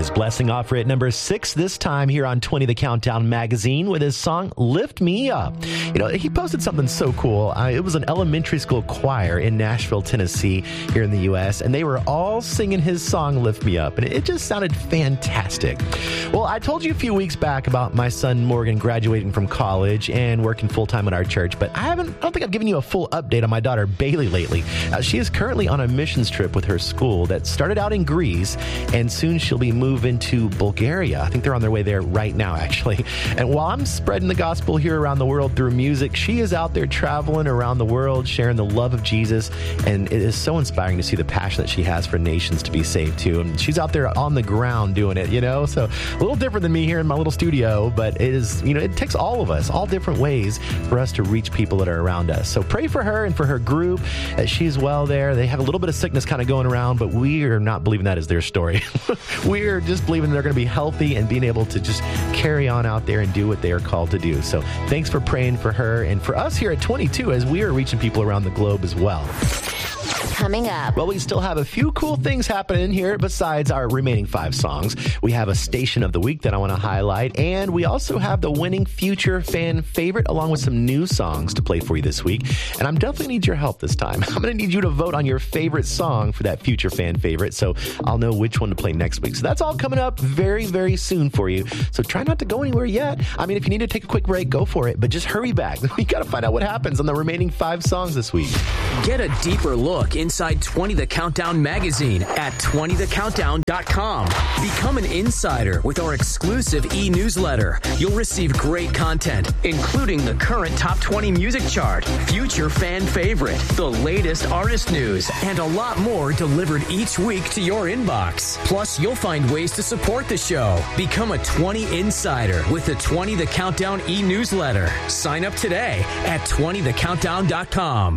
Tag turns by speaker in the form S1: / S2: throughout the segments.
S1: is Blessing Offer at number 6 this time here on 20 The Countdown magazine with his song, Lift Me Up. You know, he posted something so cool. It was an elementary school choir in Nashville, Tennessee, here in the U.S., and they were all singing his song, Lift Me Up, and it just sounded fantastic. Well, I told you a few weeks back about my son Morgan graduating from college and working full-time at our church, but I don't think I've given you a full update on my daughter Bailey lately. She is currently on a missions trip with her school that started out in Greece, and soon she'll be moving to Bulgaria. I think they're on their way there right now, actually. And while I'm spreading the gospel here around the world through music, she is out there traveling around the world, sharing the love of Jesus, and it is so inspiring to see the passion that she has for nations to be saved too. And she's out there on the ground doing it, you know, so a little different than me here in my little studio, but it is, you know, it takes all of us, all different ways for us to reach people that are around us. So pray for her and for her group that she's well there. They have a little bit of sickness kind of going around, but we are not believing that is their story. We're just believing they're going to be healthy and being able to just carry on out there and do what they are called to do. So thanks for praying for her and for us here at 22 as we are reaching people around the globe as well.
S2: Coming up.
S1: Well, we still have a few cool things happening here besides our remaining 5 songs. We have a station of the week that I want to highlight, and we also have the winning future fan favorite along with some new songs to play for you this week. And I'm definitely need your help this time. I'm going to need you to vote on your favorite song for that future fan favorite, so I'll know which one to play next week. So that's all coming up very, very soon for you. So try not to go anywhere yet. I mean, if you need to take a quick break, go for it, but just hurry back. We got to find out what happens on the remaining 5 songs this week.
S3: Get a deeper look inside 20 The Countdown magazine at 20thecountdown.com. Become an insider with our exclusive e-newsletter. You'll receive great content, including the current top 20 music chart, future fan favorite, the latest artist news, and a lot more delivered each week to your inbox. Plus, you'll find ways to support the show. Become a 20 insider with the 20 The Countdown e-newsletter. Sign up today at 20thecountdown.com.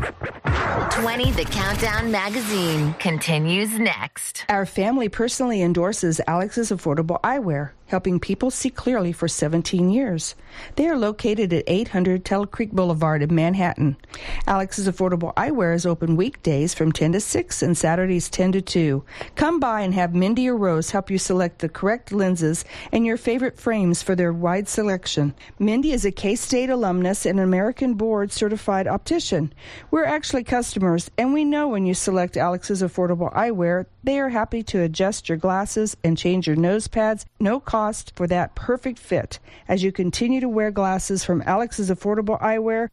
S2: 20 The Countdown magazine continues next.
S4: Our family personally endorses Alex's Affordable Eyewear, helping people see clearly for 17 years. They are located at 800 Tuttle Creek Boulevard in Manhattan. Alex's Affordable Eyewear is open weekdays from 10 to 6 and Saturdays 10 to 2. Come by and have Mindy or Rose help you select the correct lenses and your favorite frames for their wide selection. Mindy is a K-State alumnus and an American Board certified optician. We're actually customers, and we know when you select Alex's Affordable Eyewear, they are happy to adjust your glasses and change your nose pads, no cost for that perfect fit. As you continue to wear glasses from Alex's Affordable Eyewear,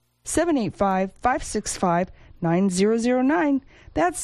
S4: 785-565-9009. That's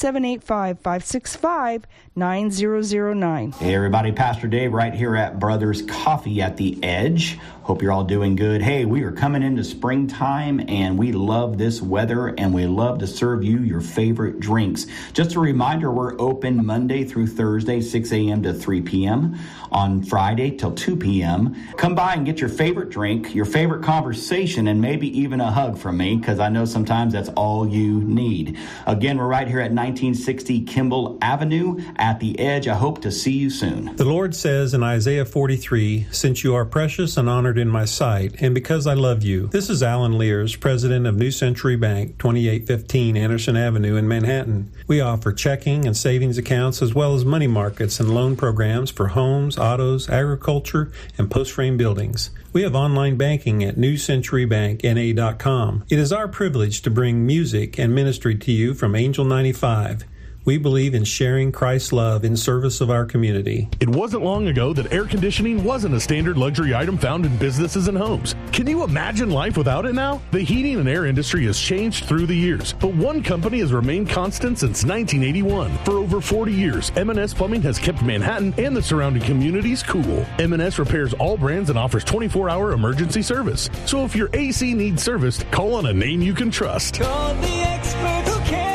S4: 785-565-9009.
S5: Hey everybody, Pastor Dave right here at Brothers Coffee at the Edge. Hope you're all doing good. Hey, we are coming into springtime and we love this weather and we love to serve you your favorite drinks. Just a reminder, we're open Monday through Thursday, 6 a.m. to 3 p.m. on Friday till 2 p.m. Come by and get your favorite drink, your favorite conversation, and maybe even a hug from me, because I know sometimes that's all you need. Again, we're right here at 1960 Kimball Avenue at the Edge. I hope to see you soon.
S6: The Lord says in Isaiah 43, "Since you are precious and honored in my sight, and because I love you." This is Alan Lears, president of New Century Bank, 2815 Anderson Avenue in Manhattan. We offer checking and savings accounts as well as money markets and loan programs for homes, autos, agriculture, and post-frame buildings. We have online banking at newcenturybankna.com. It is our privilege to bring music and ministry to you from Angel 95. We believe in sharing Christ's love in service of our community.
S7: It wasn't long ago that air conditioning wasn't a standard luxury item found in businesses and homes. Can you imagine life without it now? The heating and air industry has changed through the years, but one company has remained constant since 1981. For over 40 years, M&S Plumbing has kept Manhattan and the surrounding communities cool. M&S repairs all brands and offers 24-hour emergency service. So if your AC needs serviced, call on a name you can trust.
S8: Call the expert who cares.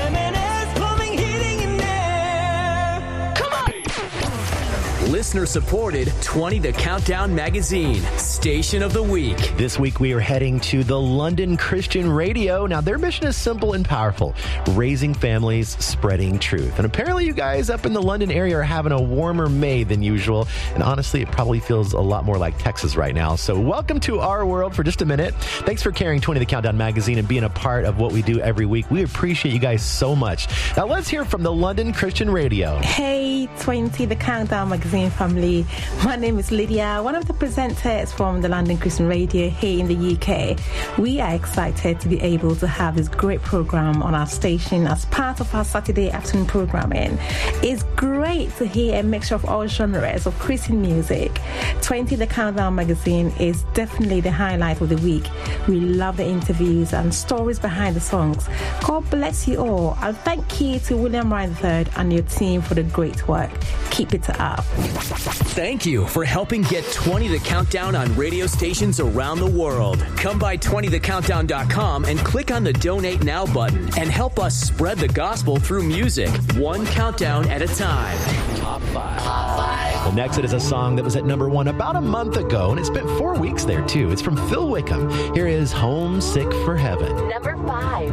S3: Listener-supported 20 The Countdown magazine, station of the week.
S1: This week we are heading to the London Christian Radio. Now, their mission is simple and powerful: raising families, spreading truth. And apparently you guys up in the London area are having a warmer May than usual. And honestly, it probably feels a lot more like Texas right now. So welcome to our world for just a minute. Thanks for carrying 20 The Countdown magazine and being a part of what we do every week. We appreciate you guys so much. Now, let's hear from the London Christian Radio.
S9: Hey, 20 The Countdown magazine afternoon, family. My name is Lydia, one of the presenters from the London Christian Radio here in the UK. We are excited to be able to have this great program on our station as part of our Saturday afternoon programming. It's great to hear a mixture of all genres of Christian music. 20 The Countdown magazine is definitely the highlight of the week. We love the interviews and stories behind the songs. God bless you all, and thank you to William Ryan III and your team for the great work. Keep it up.
S3: Thank you for helping get 20 The Countdown on radio stations around the world. Come by 20thecountdown.com and click on the Donate Now button and help us spread the gospel through music, one countdown at a time.
S1: Top 5. Well, next it is a song that was at number 1 about a month ago, and it's been 4 weeks there, too. It's from Phil Wickham. Here is Homesick for Heaven.
S2: Number 5.